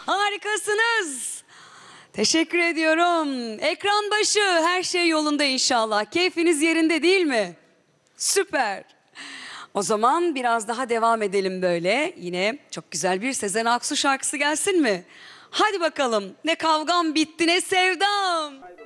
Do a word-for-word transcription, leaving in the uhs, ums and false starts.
Harikasınız. Teşekkür ediyorum. Ekran başı her şey yolunda inşallah. Keyfiniz yerinde değil mi? Süper. O zaman biraz daha devam edelim böyle. Yine çok güzel bir Sezen Aksu şarkısı gelsin mi? Hadi bakalım. Ne kavgam bitti ne sevdam.